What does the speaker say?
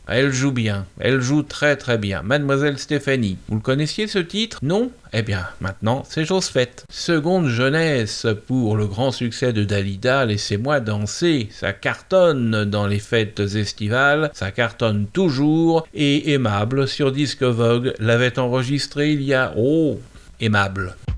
Elle joue bien, elle joue très très bien. Mademoiselle Stéphanie. Vous le connaissiez ce titre? Non? Eh bien, maintenant, c'est chose faite. Seconde jeunesse pour le grand succès de Dalida, Laissez-moi danser. Ça cartonne dans les fêtes estivales, ça cartonne toujours, et Aimable sur Disque Vogue l'avait enregistré il y a... Oh, Aimable.